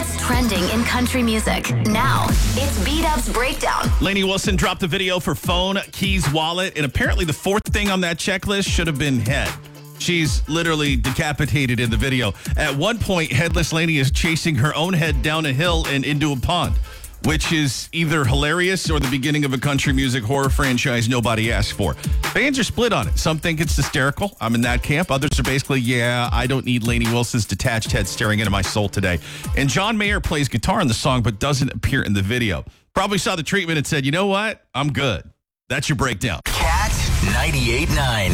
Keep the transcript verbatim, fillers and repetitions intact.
what's trending in country music. Now, it's B-Dub's Breakdown. Lainey Wilson dropped the video for phone, keys, wallet, and apparently the fourth thing on that checklist should have been head. She's literally decapitated in the video. At one point, Headless Lainey is chasing her own head down a hill and into a pond, which is either hilarious or the beginning of a country music horror franchise nobody asked for. Fans are split on it. Some think it's hysterical. I'm in that camp. Others are basically, yeah, I don't need Lainey Wilson's detached head staring into my soul today. And John Mayer plays guitar in the song but doesn't appear in the video. Probably saw the treatment and said, you know what? I'm good. That's your breakdown. Cat ninety-eight point nine.